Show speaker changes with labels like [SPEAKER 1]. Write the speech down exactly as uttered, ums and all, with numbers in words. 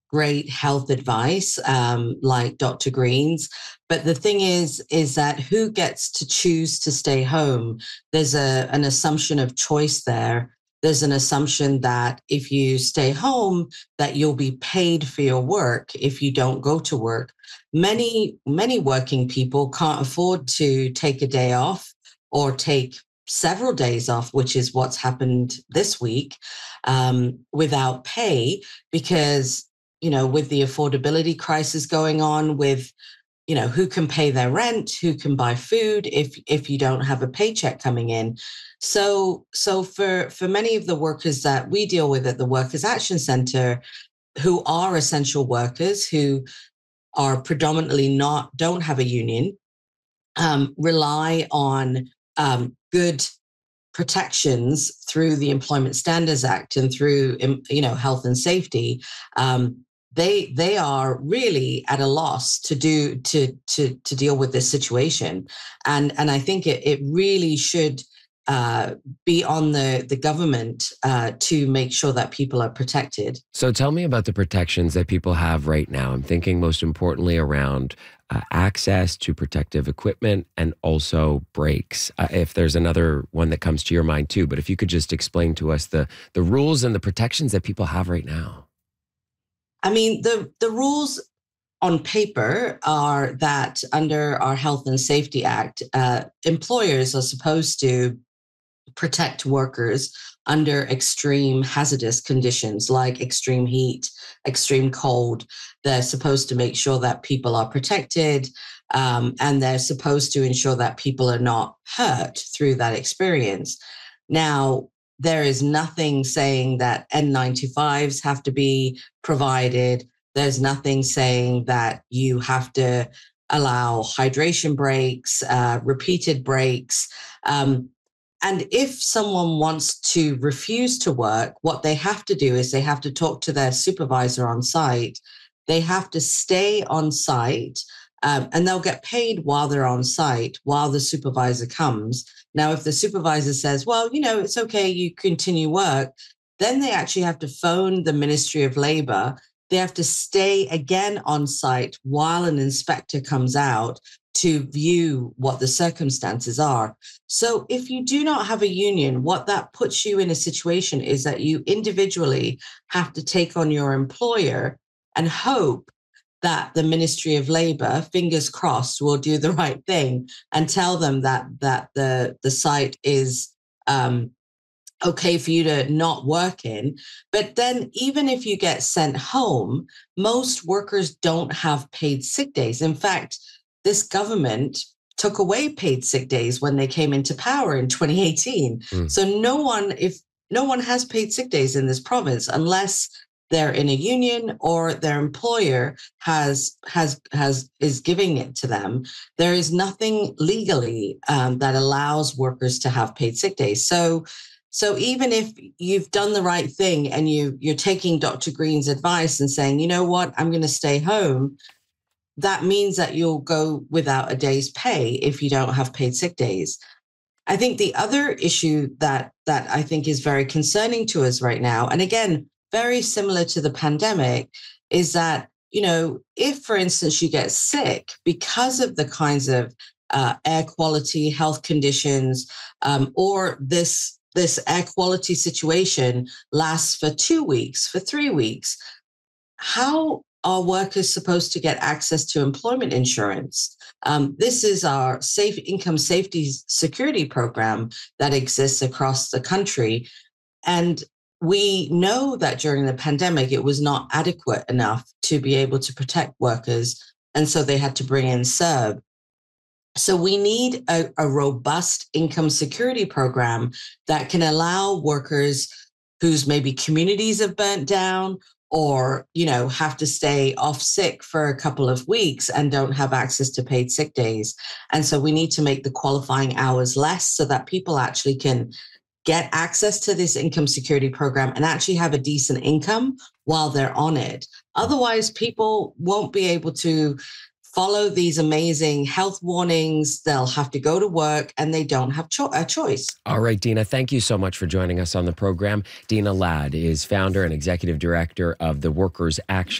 [SPEAKER 1] great health advice, um, like Doctor Green's. But the thing is, is that who gets to choose to stay home? There's a, an assumption of choice there. There's an assumption that if you stay home, that you'll be paid for your work if you don't go to work. Many, many working people can't afford to take a day off or take several days off, which is what's happened this week, um, without pay, because, you know, with the affordability crisis going on, with, you know, who can pay their rent, who can buy food if if you don't have a paycheck coming in. So, so for, for many of the workers that we deal with at the Workers Action Center, who are essential workers, who are predominantly not, don't have a union, um, rely on um, good protections through the Employment Standards Act and through, you know, health and safety, um, they they are really at a loss to do to to to deal with this situation, and and I think it it really should uh, be on the the government uh, to make sure that people are protected.
[SPEAKER 2] So tell me about the protections that people have right now. I'm thinking most importantly around uh, access to protective equipment and also breaks. Uh, if there's another one that comes to your mind too, but if you could just explain to us the the rules and the protections that people have right now.
[SPEAKER 1] I mean, the, the rules on paper are that under our Health and Safety Act, uh, employers are supposed to protect workers under extreme hazardous conditions like extreme heat, extreme cold. They're supposed to make sure that people are protected, um, and they're supposed to ensure that people are not hurt through that experience. Now, there is nothing saying that N ninety-fives have to be provided. There's nothing saying that you have to allow hydration breaks, uh, repeated breaks. Um, and if someone wants to refuse to work, what they have to do is they have to talk to their supervisor on site. They have to stay on site, um, and they'll get paid while they're on site, while the supervisor comes. Now, if the supervisor says, well, you know, it's okay, you continue work, then they actually have to phone the Ministry of Labor. They have to stay again on site while an inspector comes out to view what the circumstances are. So if you do not have a union, what that puts you in a situation is that you individually have to take on your employer and hope that the Ministry of Labor, fingers crossed, will do the right thing and tell them that that the, the site is um, okay for you to not work in. But then even if you get sent home, most workers don't have paid sick days. In fact, this government took away paid sick days when they came into power in twenty eighteen. Mm. So no one, if no one has paid sick days in this province unless they're in a union or their employer has has has is giving it to them. There is nothing legally um, that allows workers to have paid sick days. So, so even if you've done the right thing and you you're taking Doctor Green's advice and saying, you know what, I'm going to stay home, that means that you'll go without a day's pay if you don't have paid sick days. I think the other issue that that I think is very concerning to us right now, and again, very similar to the pandemic, is that, you know, if, for instance, you get sick because of the kinds of uh, air quality, health conditions, um, or this, this air quality situation lasts for two weeks, for three weeks, how are workers supposed to get access to employment insurance? Um, this is our safe income safety security program that exists across the country. And we know that during the pandemic, it was not adequate enough to be able to protect workers. And so they had to bring in C E R B. So we need a, a robust income security program that can allow workers whose maybe communities have burnt down or, you know, have to stay off sick for a couple of weeks and don't have access to paid sick days. And so we need to make the qualifying hours less so that people actually can get access to this income security program and actually have a decent income while they're on it. Otherwise, people won't be able to follow these amazing health warnings. They'll have to go to work and they don't have cho- a choice.
[SPEAKER 2] All right, Dina, thank you so much for joining us on the program. Dina Ladd is founder and executive director of the Workers Action